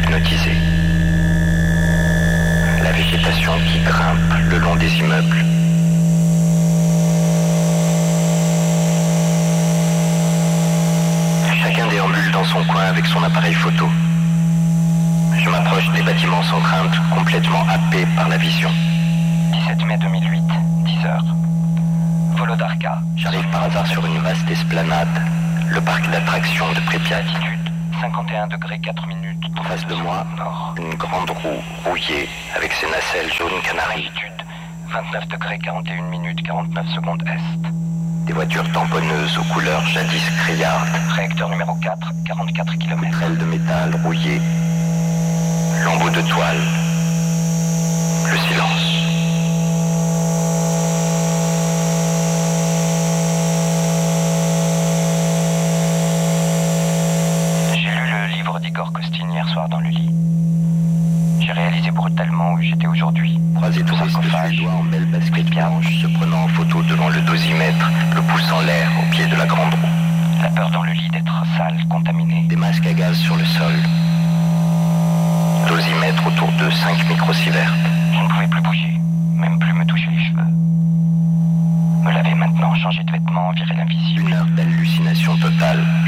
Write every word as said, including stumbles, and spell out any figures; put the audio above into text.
hypnotisé. La végétation qui grimpe le long des immeubles. Chacun déambule dans son coin avec son appareil photo. Je m'approche des bâtiments sans crainte, complètement happé par la vision. dix-sept mai deux mille huit, dix heures. Volodarka. J'arrive par hasard sur une vaste esplanade, le parc d'attractions de Pripyat. Altitude cinquante et un degrés quatre minutes. En face de moi, nord. une grande roue rouillée avec ses nacelles jaune canari. Altitude vingt-neuf degrés quarante et une minutes quarante-neuf secondes est. Des voitures tamponneuses aux couleurs jadis criardes. Réacteur numéro quatre, quarante-quatre kilomètres. Poutrelles de métal rouillées. Lambeaux de toile. Le silence. J'ai lu le livre d'Igor Kostin hier soir dans le lit. J'ai réalisé brutalement où j'étais aujourd'hui. Trois touristes suédois en belle basket blanche se prenant en photo devant le dosimètre, le pouce en l'air au pied de la grande roue. La peur dans le lit d'être sale, contaminé. Des masques à gaz sur le sol. Dosimètre autour de cinq microsieverts. Je ne pouvais plus bouger, même plus me toucher les cheveux. Me laver maintenant, changer de vêtements, virer l'invisible. Une heure d'hallucination totale.